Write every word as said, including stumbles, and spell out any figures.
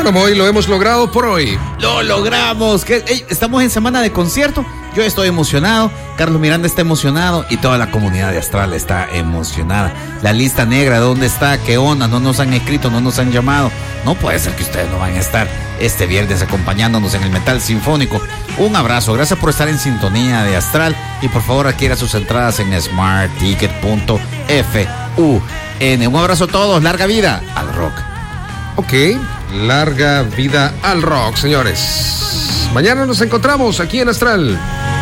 Bueno, Moy, lo hemos logrado por hoy. Lo logramos. ¿Qué? Ey, estamos en semana de concierto. Yo estoy emocionado, Carlos Miranda está emocionado y toda la comunidad de Astral está emocionada. La lista negra, ¿dónde está? ¿Qué onda? No nos han escrito, no nos han llamado. No puede ser que ustedes no van a estar este viernes acompañándonos en el Metal Sinfónico. Un abrazo, gracias por estar en sintonía de Astral y por favor adquiera sus entradas en smart ticket punto f u n. Un abrazo a todos, larga vida al rock. Ok, larga vida al rock, señores. Mañana nos encontramos aquí en Astral.